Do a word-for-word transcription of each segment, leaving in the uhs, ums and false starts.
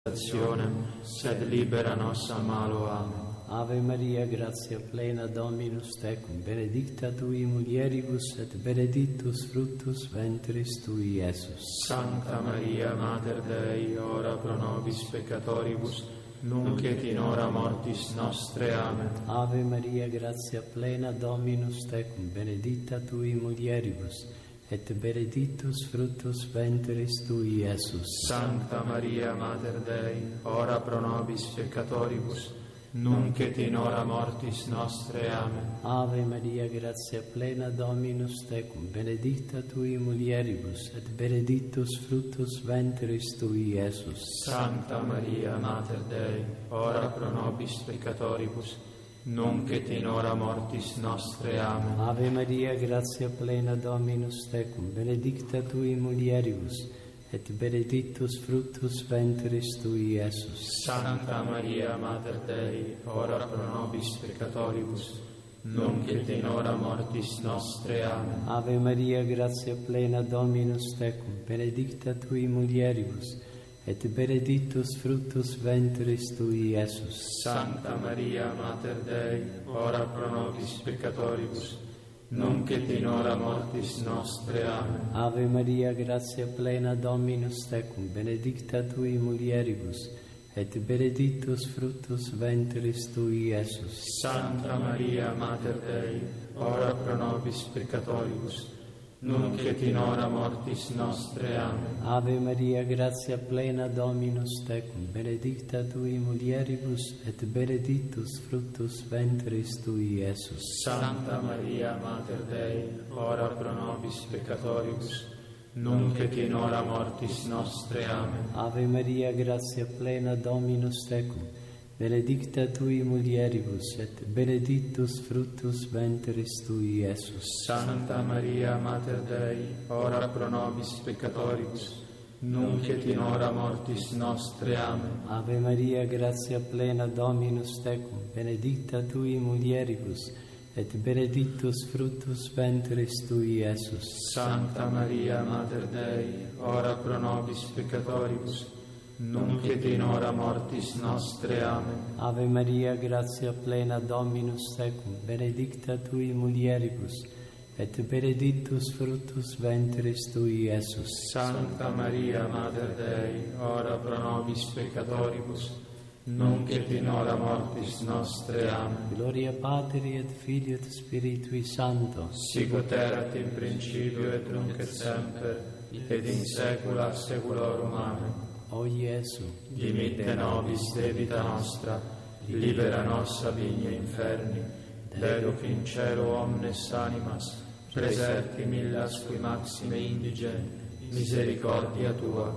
sed libera nos a malo. Amen. Ave Maria, gratia plena, Dominus tecum, benedicta tui mulieribus, et benedictus fructus ventris tui, Iesus. Santa Maria, Mater Dei, ora pro nobis peccatoribus, nunc et in hora mortis nostre. Amen. Ave Maria, gratia plena, Dominus tecum, benedicta tui mulieribus, et benedictus fructus ventris tui, Iesus. Santa Maria, Mater Dei, ora pro nobis peccatoribus, nunc et in hora mortis nostre. Amen. Ave Maria, gratia plena, Dominus tecum, benedicta tui mulieribus, et benedictus fructus ventris tui, Iesus. Santa Maria, Mater Dei, ora pro nobis peccatoribus, nunc et in hora mortis nostre. Amen. Ave Maria, gratia plena, Dominus tecum, benedicta tui mulieribus, et benedictus fructus ventris tui, Iesus. Santa Maria, Mater Dei, ora pro nobis peccatoribus, nunc et in hora mortis nostre. Amen. Ave Maria, gratia plena, Dominus tecum, benedicta tui mulieribus, et benedictus fructus ventris tui, Iesus. Santa Maria, Mater Dei, ora pro nobis peccatoribus, nunc et in hora mortis nostre. Amen. Ave Maria, gratia plena, Dominus tecum, benedicta tui mulieribus, et benedictus fructus ventris tui, Iesus. Santa Maria, Mater Dei, ora pro nobis peccatoribus, nunc et in hora mortis nostre. Amen. Ave Maria, gratia plena, Dominus tecum, benedicta tui mulieribus, et benedictus fructus ventris tui, Iesus. Santa Maria, Mater Dei, ora pro nobis peccatoribus, nunc et in hora mortis nostre. Amen. Ave Maria, gratia plena, Dominus tecum, benedicta tui mulieribus, et benedictus fructus ventris tui, Iesus. Santa Maria, Mater Dei, ora pro nobis peccatoribus, nunc et in hora mortis nostre. Amen. Ave Maria, gratia plena, Dominus tecum, benedicta tui mulieribus, et benedictus fructus ventris tui, Iesus. Santa Maria, Mater Dei, ora pro nobis peccatoribus, nunc et in hora mortis nostre. Amen. Ave Maria, gratia plena, Dominus tecum, benedicta tui mulieribus, et benedictus fructus ventris tui, Iesus. Santa Maria, Mater Dei, ora pro nobis peccatoribus, nunc et in hora mortis nostre. Amen. Gloria Patri et Filii et Spiritui Sancto, sic ut erat in principio et nunc et semper, et in saecula saeculorum. Amen. O Iesu, dimitte nobis debita nostra, libera nos a vigne inferni, deduc in cielo omnes animas, preserti millas qui maxime indigent, misericordia tua.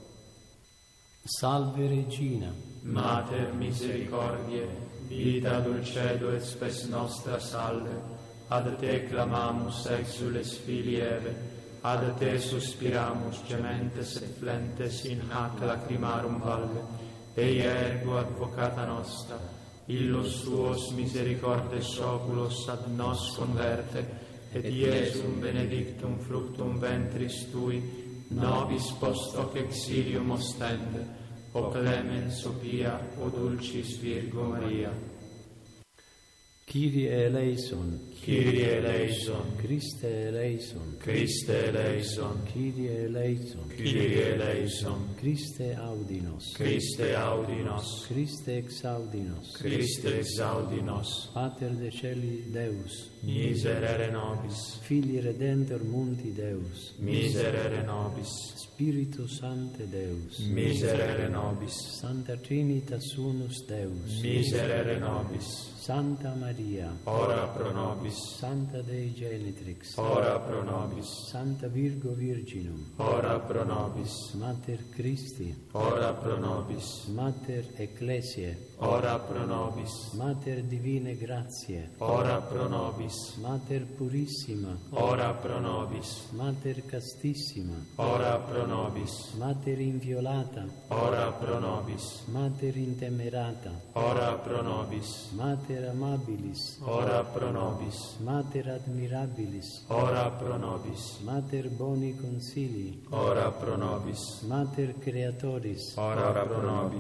Salve Regina, Mater misericordiae, vita dulcedo et spes nostra salve, ad te clamamus exules filii Eve, ad te suspiramus gementes et flentes in hac lacrimarum valle, eia ergo advocata nostra, illos tuos misericordes oculos ad nos converte, et Iesum benedictum fructum ventris tui, nobis post hoc exilium ostende, o clemens, o pia, o dulcis Virgo Maria. Kyrie eleison, Kyrie eleison, Christe eleison, Christe eleison, Kyrie eleison, Kyrie eleison, Christe audi nos, Christe audi nos, Christe exaudi nos, Christe exaudi nos, Pater deceli Deus, miserere nobis, Filii redemptor mundi Deus, miserere nobis, Spiritus Sancte Deus, miserere nobis, Sancta Trinitas Unus Deus, miserere nobis, Santa Maria, ora pro nobis, Santa Dei Genitrix, ora pro nobis, Santa Virgo Virginum, ora pro nobis, Mater Christi, ora pro nobis, Mater Ecclesiae, ora pro nobis, Mater Divine Gratiae, ora pro nobis, Mater Purissima, ora pro nobis, Mater Castissima, ora pro nobis, Mater Inviolata, ora pro nobis, Mater Intemerata, ora pro nobis, Mater Amabilis, amabilis, ora pro nobis. Mater admirabilis, Ora pro nobis. Mater boni consilii, Ora pro nobis. Mater creatoris, Ora pro nobis.